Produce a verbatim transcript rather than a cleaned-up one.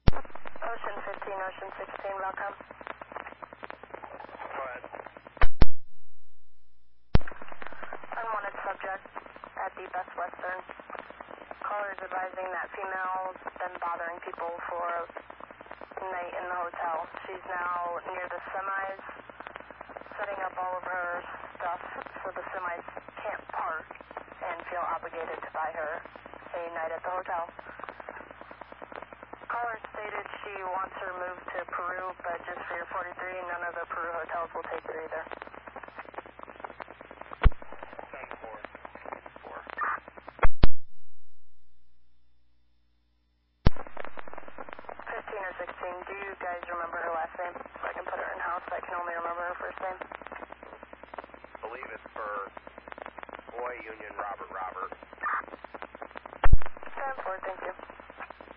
Ocean fifteen, Ocean sixteen, welcome. Go ahead. Unwanted subject at the Best Western. Caller is advising that female's been bothering people for a night in the hotel. She's now near the semis, setting up all of her stuff so the semis can't park and feel obligated to buy her a night at the hotel. Caller stated she wants her moved to Peru, but just for your forty-three, none of the Peru hotels will take her either. ten four. four. fifteen or sixteen, do you guys remember her last name? So I can put her in house. I can only remember her first name. I believe it's for Boy Union Robert Robert. ten four, thank you.